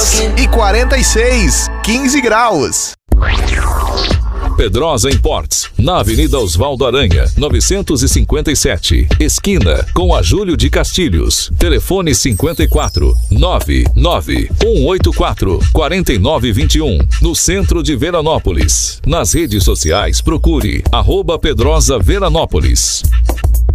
6:46, 15 graus. Pedrosa Imports, na Avenida Osvaldo Aranha, 957, esquina com a Júlio de Castilhos. Telefone 54 99 184 4921, no centro de Veranópolis. Nas redes sociais, procure @Pedrosa Veranópolis.